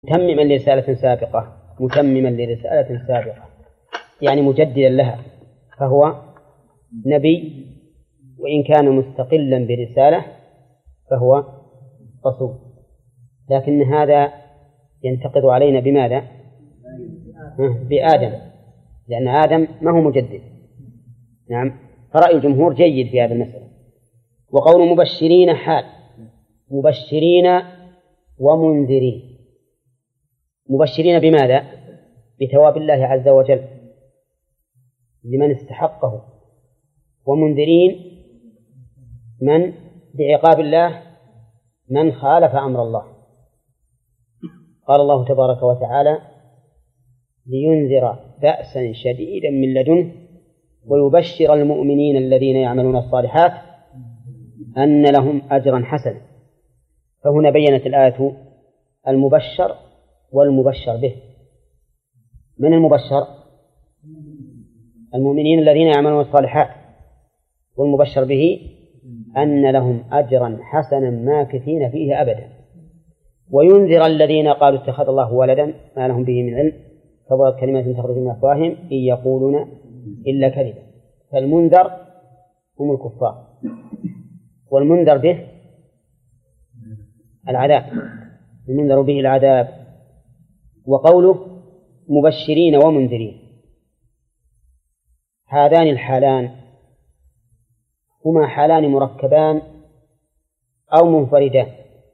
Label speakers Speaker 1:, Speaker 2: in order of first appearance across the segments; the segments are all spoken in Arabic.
Speaker 1: متمما لرسالة سابقة، متمما لرسالة سابقة يعني مجددا لها، فهو نبي وإن كان مستقلا برسالة فهو رسول. لكن هذا ينتقد علينا بماذا؟ بآدم، لأن آدم ما هو مجدد. نعم، فرأي الجمهور جيد في هذا المسألة. وقول مبشرين حال، مبشرين ومنذرين. مبشرين بماذا؟ بثواب الله عز وجل لمن استحقه، ومنذرين من بعقاب الله من خالف أمر الله. قال الله تبارك وتعالى: لينذر بأسا شديدا من لدنه ويبشر المؤمنين الذين يعملون الصالحات أن لهم أجرا حسنا. فهنا بينت الآية المبشر والمبشر به. من المبشر؟ المؤمنين الذين يعملون الصالحات، والمبشر به أن لهم أجرا حسنا ماكثين فيه أبدا. وينذر الذين قالوا اتخذ الله ولدا ما لهم به من علم كبرت كلمة تخرج من أفواههم إن يقولون إلا كذبا. فالمنذر هم الكفار، والمنذر به العذاب، المنذر به العذاب. وقوله مبشرين ومنذرين، هذان الحالان هما حالان مركبان أو منفردان؟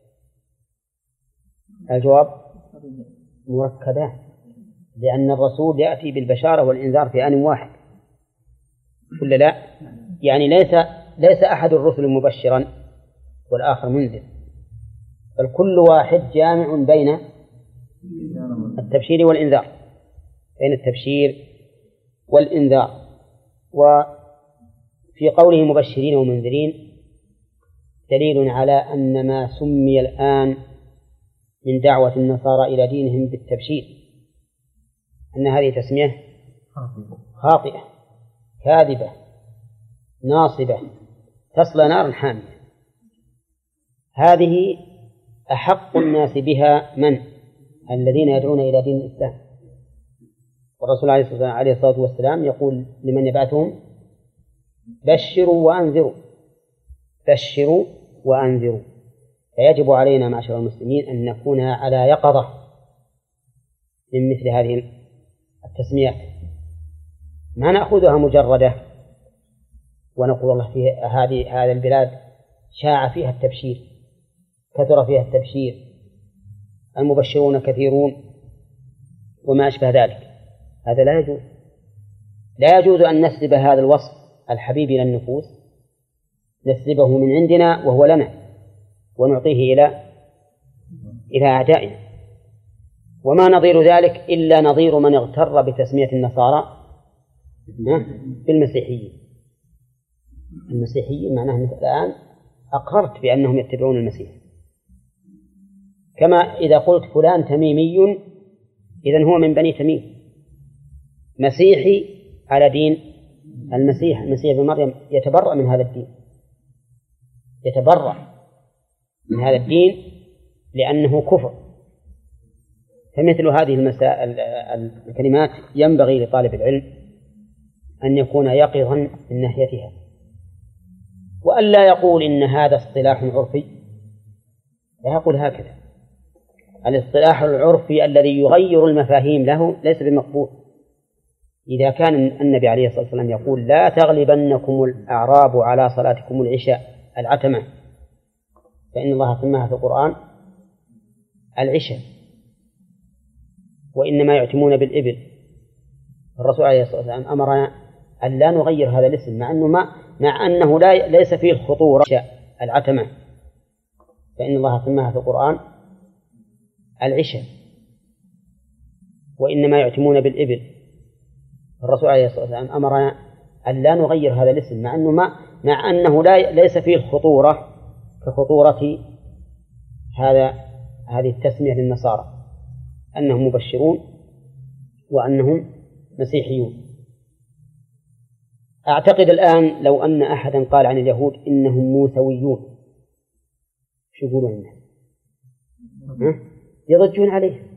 Speaker 1: الجواب مركبان، لأن الرسول يأتي بالبشارة والإنذار في آن واحد، ولا لا؟ يعني ليس أحد الرسل مبشرا والآخر منذر، بل كل واحد جامع بين التبشير والإنذار، بين التبشير والإنذار. وفي قوله مبشرين ومنذرين دليل على أن ما سمي الآن من دعوة النصارى إلى دينهم بالتبشير أن هذه تسمية خاطئة كاذبة ناصبة تصلى نارا حامية. هذه أحق الناس بها من؟ الذين يدعون إلى دين الإسلام. والرسول عليه الصلاة والسلام يقول لمن يبعثهم: بشروا وأنذروا، بشروا وأنذروا. فيجب علينا معشر المسلمين أن نكون على يقظة من مثل هذه التسميات، ما نأخذها مجردة ونقول الله في هذه البلاد شاع فيها التبشير، كثر فيها التبشير، المبشرون كثيرون وما أشبه ذلك. هذا لا يجوز. لا يجوز أن نسلب هذا الوصف الحبيب إلى النفوس، نسلبه من عندنا وهو لنا ونعطيه إلى أعدائنا. وما نظير ذلك إلا نظير من اغتر بتسمية النصارى بالمسيحيين. المسيحيين معناه أنك الآن أقررت بأنهم يتبعون المسيح. كما إذا قلت فلان تميمي إذن هو من بني تميم، مسيحي على دين المسيح بن مريم، يتبرأ من هذا الدين، يتبرأ من هذا الدين لأنه كفر. فمثل هذه الكلمات ينبغي لطالب العلم أن يكون يقظا من ناحيتها، وألا يقول إن هذا اصطلاح عرفي. لا يقول هكذا. الاصطلاح العرفي الذي يغير المفاهيم له ليس بمقبول. إذا كان النبي عليه الصلاة والسلام يقول: لا تغلبنكم الأعراب على صلاتكم العشاء العتمة، فإن الله سماها في القرآن العشاء، وإنما يعتمون بالإبل. الرسول عليه الصلاة والسلام أمرنا أن لا نغير هذا الاسم، مع أنه ليس فيه الخطورة العتمة، فإن الله سماها في القرآن العشاء، وإنما يعتمون بالإبل. الرسول عليه الصلاة والسلام أمرنا أن لا نغير هذا الاسم، مع أنه ليس فيه الخطورة كخطورة هذه التسمية للنصارى أنهم مبشرون وأنهم مسيحيون. أعتقد الآن لو أن أحدا قال عن اليهود إنهم موسويون، شو يقولون عنه؟ يضجون عليه.